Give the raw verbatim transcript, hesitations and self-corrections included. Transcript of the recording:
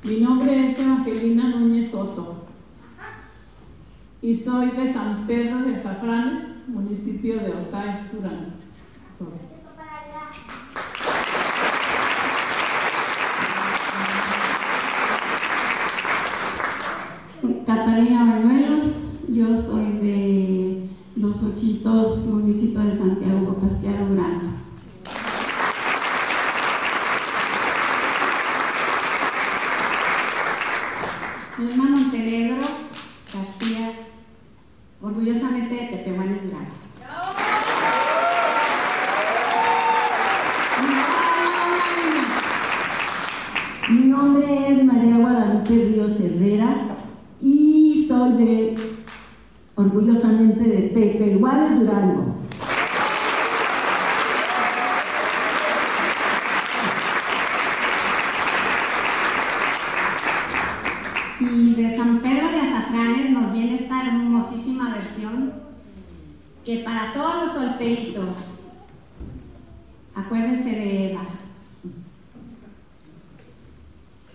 Mi nombre es Evangelina Núñez Soto y soy de San Pedro de Azafranes, municipio de Otaes, Durango. Catalina Bañuelos, yo soy de Los Ojitos, municipio de Santiago Pascual, Durango. Norma Montenegro García, orgullosamente de Tepehuanes, Durango. Mi nombre es María Guadalupe Ríos Herrera y soy de, orgullosamente, de Tepehuanes, Durango. Y de San Pedro de Azafranes nos viene esta hermosísima versión que para todos los solteritos, acuérdense de Eva.